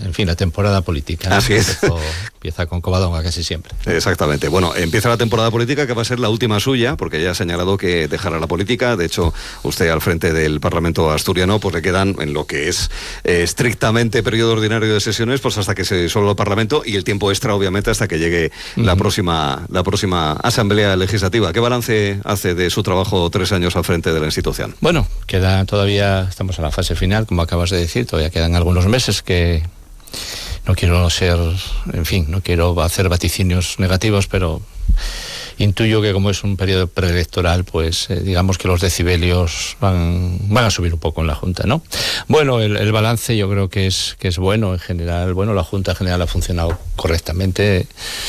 en fin, la temporada política. Así es. Empieza con Covadonga casi siempre. Exactamente. Bueno, empieza la temporada política, que va a ser la última suya, porque ya ha señalado que dejará la política. De hecho, usted al frente del Parlamento asturiano, pues le quedan en lo que es estrictamente periodo ordinario de sesiones, pues hasta que se disuelva el Parlamento, y el tiempo extra, obviamente, hasta que llegue la próxima Asamblea Legislativa. ¿Qué balance hace de su trabajo 3 años al frente de la institución? Bueno, estamos en la fase final, como acabas de decir, todavía quedan algunos meses que no quiero hacer vaticinios negativos, pero intuyo que como es un periodo preelectoral, pues digamos que los decibelios van a subir un poco en la Junta, ¿no? Bueno, el balance yo creo que es bueno en general. Bueno, la Junta en general ha funcionado correctamente.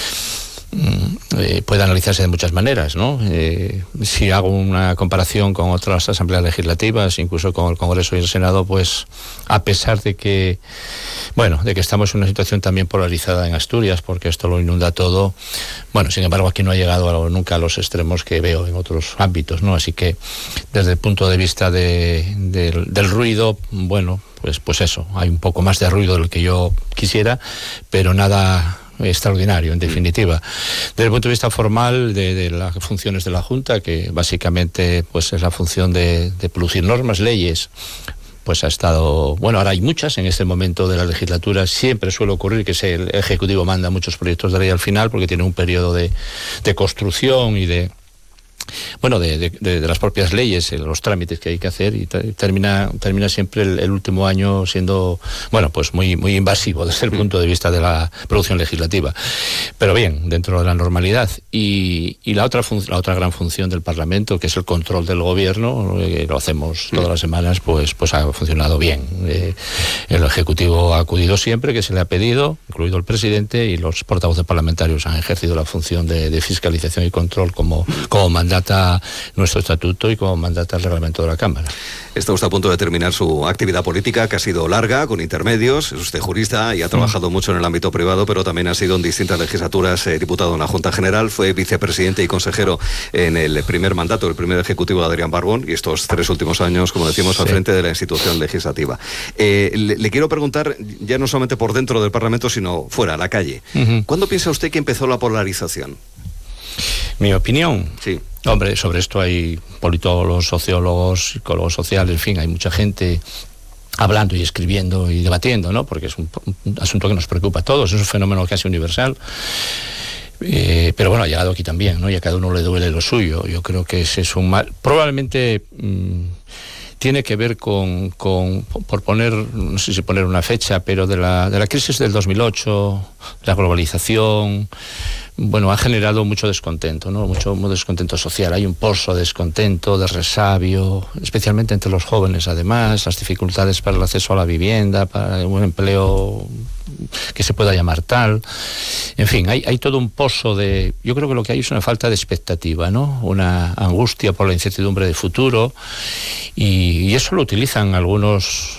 Puede analizarse de muchas maneras, ¿no? Si hago una comparación con otras asambleas legislativas, incluso con el Congreso y el Senado, pues a pesar de que estamos en una situación también polarizada en Asturias, porque esto lo inunda todo, bueno, sin embargo aquí no ha llegado nunca a los extremos que veo en otros ámbitos, ¿no? Así que desde el punto de vista del ruido, bueno, pues eso, hay un poco más de ruido del que yo quisiera, pero nada extraordinario, en definitiva. Desde el punto de vista formal de las funciones de la Junta, que básicamente pues es la función de producir normas, leyes, pues ha estado... Bueno, ahora hay muchas en este momento de la legislatura. Siempre suele ocurrir que el Ejecutivo manda muchos proyectos de ley al final, porque tiene un periodo de construcción y de las propias leyes, los trámites que hay que hacer, y termina siempre el último año siendo, pues muy invasivo desde el punto de vista de la producción legislativa. Pero bien, dentro de la normalidad. Y la otra gran función del Parlamento, que es el control del gobierno, lo hacemos todas las semanas, pues ha funcionado bien. El Ejecutivo ha acudido siempre que se le ha pedido, incluido el presidente, y los portavoces parlamentarios han ejercido la función de fiscalización y control como mandata nuestro estatuto y como mandata el reglamento de la Cámara. Está usted a punto de terminar su actividad política, que ha sido larga, con intermedios. Es usted jurista y ha trabajado mucho en el ámbito privado, pero también ha sido en distintas legislaturas diputado en la Junta General, fue vicepresidente y consejero en el primer mandato, el primer ejecutivo de Adrián Barbón, y estos 3 últimos años, como decimos, al frente de la institución legislativa. Le quiero preguntar, ya no solamente por dentro del Parlamento, sino fuera, a la calle. ¿Cuándo piensa usted que empezó la polarización? Mi opinión. Sí. Hombre, sobre esto hay politólogos, sociólogos, psicólogos sociales, en fin, hay mucha gente hablando y escribiendo y debatiendo, ¿no? Porque es un asunto que nos preocupa a todos, es un fenómeno casi universal. Pero bueno, ha llegado aquí también, ¿no? Y a cada uno le duele lo suyo. Yo creo que ese es un mal... Probablemente tiene que ver por poner, no sé si poner una fecha, pero de la crisis del 2008, la globalización... Bueno, ha generado mucho descontento, ¿no? Mucho descontento social. Hay un pozo de descontento, de resabio, especialmente entre los jóvenes, además, las dificultades para el acceso a la vivienda, para un empleo que se pueda llamar tal. En fin, hay todo un pozo de... Yo creo que lo que hay es una falta de expectativa, ¿no? Una angustia por la incertidumbre de futuro, y eso lo utilizan algunos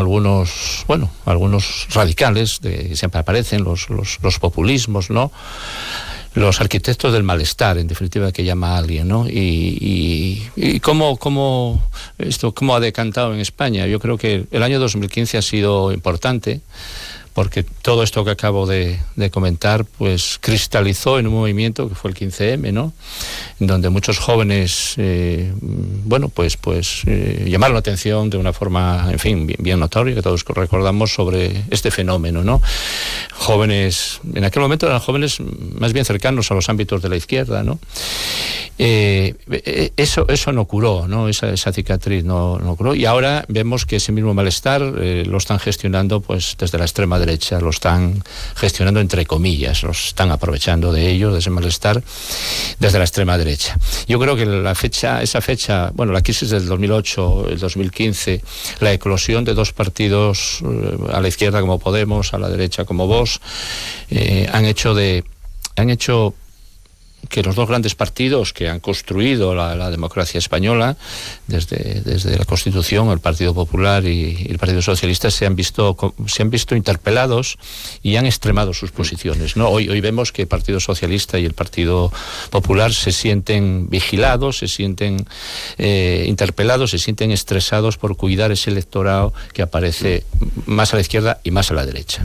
radicales que siempre aparecen, los populismos, ¿no? Los arquitectos del malestar, en definitiva, que llama a alguien, ¿no? Y cómo ha decantado en España. Yo creo que el año 2015 ha sido importante, porque todo esto que acabo de comentar, pues cristalizó en un movimiento que fue el 15M, ¿no? En donde muchos jóvenes, llamaron la atención de una forma, en fin, bien notoria, que todos recordamos, sobre este fenómeno, ¿no? Jóvenes, en aquel momento eran jóvenes más bien cercanos a los ámbitos de la izquierda, ¿no? Eso no curó, ¿no? Esa cicatriz no curó, y ahora vemos que ese mismo malestar lo están gestionando, pues, desde la extrema derecha, lo están gestionando entre comillas, los están aprovechando de ello, de ese malestar, desde la extrema derecha. Yo creo que la crisis del 2008, el 2015, la eclosión de dos partidos, a la izquierda como Podemos, a la derecha como Vox, han hecho que los dos grandes partidos que han construido la democracia española desde la Constitución, el Partido Popular y el Partido Socialista, se han visto interpelados y han extremado sus posiciones, ¿no? Hoy vemos que el Partido Socialista y el Partido Popular se sienten vigilados, se sienten interpelados, se sienten estresados por cuidar ese electorado que aparece más a la izquierda y más a la derecha.